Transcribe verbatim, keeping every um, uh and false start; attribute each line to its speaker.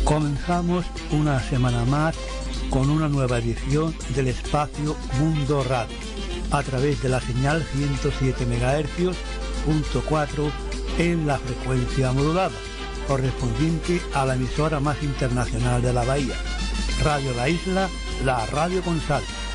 Speaker 1: Comenzamos una semana más con una nueva edición del espacio Mundo Radio, a través de la señal ciento siete megahercios, punto cuatro en la frecuencia modulada, correspondiente a la emisora más internacional de la bahía, Radio La Isla, la radio con salsa.